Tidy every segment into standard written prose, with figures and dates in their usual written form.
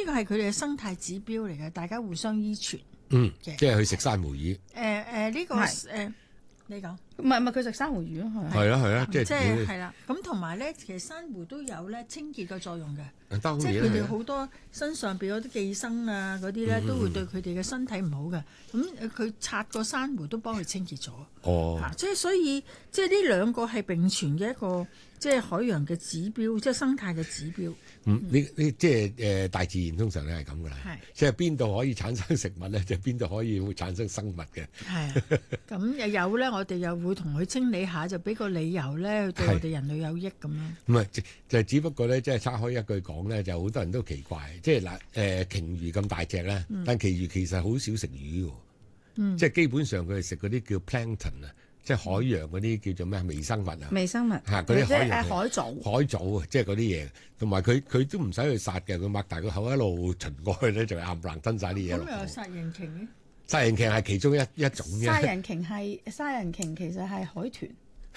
個係佢哋嘅生態指標嚟嘅，大家互相依存。 即係去食珊瑚魚。 呢個你講。 唔係佢食珊瑚魚咯， 係啦，即係係啦。咁同埋咧，其實珊瑚都有咧清潔嘅作用嘅。 當然即係佢哋好多身上邊嗰啲寄生啊嗰啲咧，都會對佢哋嘅身體唔好嘅。咁佢刷個珊瑚都幫佢清潔咗。即係所以，即係呢兩個係並存嘅一個，即係海洋嘅指標，即係生態嘅指標。 呢即係大自然通常咧係咁噶啦。即係邊度可以產生食物咧，就邊度可以會產生生物嘅。係咁又有咧，我哋又會同佢清理下，就俾個理由咧，對我哋人類有益咁樣。 唔係就只不過咧，即係拆開一句講咧，就好多人都奇怪，即係嗱鯨魚咁大隻咧，但鯨魚其實好少食魚喎。即係基本上佢係食嗰啲叫 plankton 啊。即係海洋嗰啲叫做咩微生物啊？ 微生物嗰啲海洋海藻。 海藻啊，即係嗰啲嘢，同埋佢都唔使去殺嘅，佢擘大個口一路巡過去咧，就冚唪唥吞晒啲嘢落。 咁又有殺人鯨嘅？ 殺人鯨係其中一種嘅。 殺人鯨其實係海豚。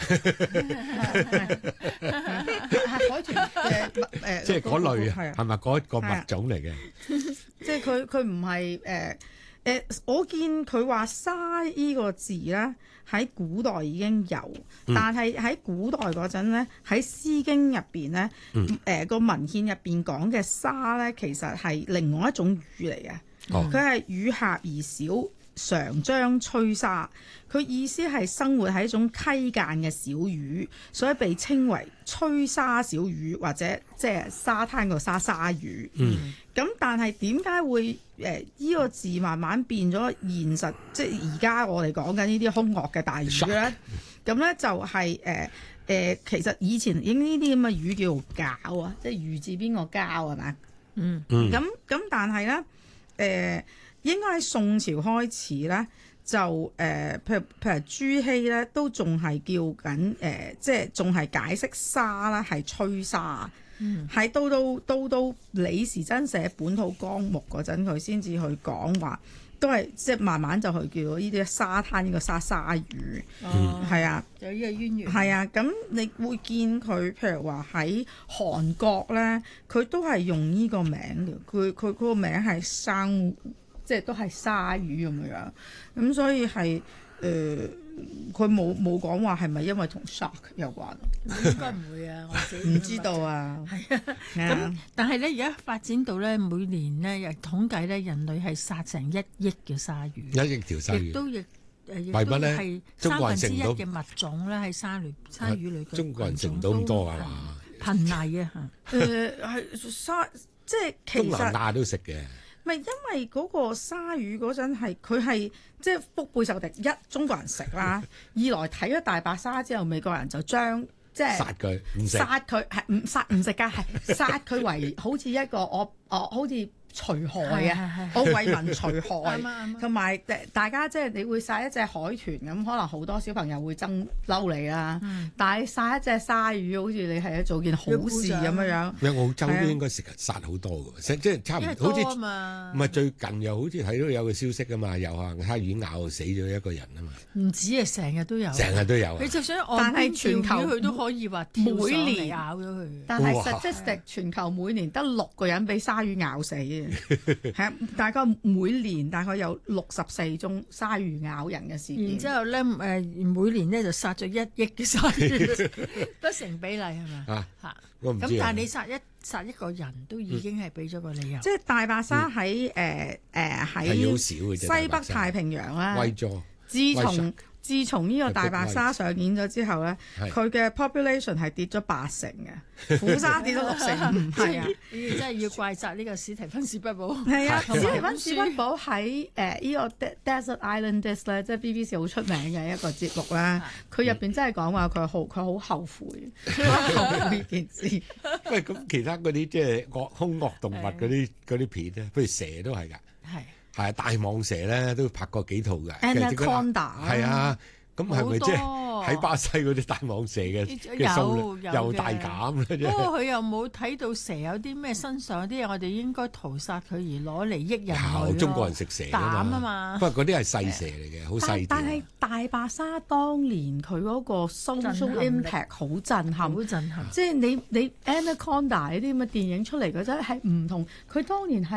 係海豚嘅即係嗰類係咪嗰個物種嚟嘅？ 即係佢唔係我見佢話鯊呢個字咧喺古代已經有，但係喺古代嗰陣咧喺《詩經》入邊咧，個文獻入邊講嘅鯊咧，其實係另外一種魚嚟嘅。佢係乳狹而小，常將趨鯊。佢意思係生活喺一種溪澗嘅小魚，所以被稱為趨鯊小魚，或者即係沙灘個鯊魚。咁但係點解會呢個字慢慢變咗現實？即係而家我哋講緊呢啲兇惡嘅大魚咧，咁咧就係其實以前應呢啲咁嘅魚叫鮫啊，即係魚字邊個交係嘛？咁但係咧應該喺宋朝開始咧，就譬如朱熹咧，都仲係叫緊即係仲係解釋鯊啦，係趨鯊。係到李時珍寫《本土綱目》嗰陣，佢先至去講話，都係即係慢慢就去叫呢啲沙灘呢個鯊魚。係啊， 有呢個淵源。係啊，咁你會見佢譬如話喺韓國咧，佢都係用呢個名嘅，佢個名係生。即係都係鯊魚咁樣，咁所以係佢冇講話係咪因為同 shark 有關？ 應該唔會啊，我自己唔知道啊。 係啊，咁但係咧而家發展到咧每年咧又統計咧人類係殺成1億嘅鯊魚，1億條鯊魚，亦都係1/3嘅物種咧喺鯊魚裏。 中國人食唔到咁多係嘛？ 瀕危啊嚇！ 係鯊即係其實東南亞都食嘅。 咪因為嗰個鯊魚嗰陣係佢係即係腹背受敵，一中國人食啦，二來睇咗大白鯊之後，美國人就將即係殺佢唔食， 殺佢係唔食㗎，係殺佢為好似一個我好似除害啊！我為民除害，同埋大家即係你會殺一隻海豚咁，可能好多小朋友會憎嬲你啦。但係殺一隻鯊魚，好似你係做件好事咁樣。 喺澳洲都應該成日殺好多嘅，即係差唔多。好似唔係最近又好似睇到有個消息㗎嘛，又話鯊魚咬死咗一個人啊嘛。 唔止啊，成日都有。 成日都有。 你就想但係全球佢都可以話每年咬咗佢。 但係statistic全球每年得6個人俾鯊魚咬死。係啊，大概每年大概有64宗鯊魚咬人嘅事件。然之後咧， 每年咧就殺咗1億嘅鯊魚，不成比例係咪？嚇！ 我唔知。 咁但係你殺一個人都已經係俾咗個理由。 即係大白鯊喺喺西北太平洋啦。 威咗。 自從呢個大白鯊上演咗之後咧，佢嘅 population 係跌咗8成嘅，虎鯊跌咗65%。係啊， 你真係要怪責呢個史提芬史匹堡。 係啊，史提芬史匹堡喺呢個 Desert Island Disc 咧，即係 BBC 好出名嘅一個節目啦。佢入邊真係講話佢好後悔呢件事。 喂，咁其他嗰啲即係兇惡動物嗰啲片咧，譬如蛇都係㗎。係大蟒蛇咧都拍過幾套嘅 Anaconda 係啊，咁係咪即係喺巴西嗰啲大蟒蛇嘅數量又大減咧？ 不過佢又冇睇到蛇有啲咩身上有啲嘢，我哋應該屠殺佢而攞嚟益人類。 中國人食蛇啊嘛，不過嗰啲係細蛇嚟嘅，好細。 但係大白鯊當年佢嗰個 social impact 好震撼，即係你 Anaconda 呢啲咁嘅電影出嚟嗰陣係唔同，佢當年係。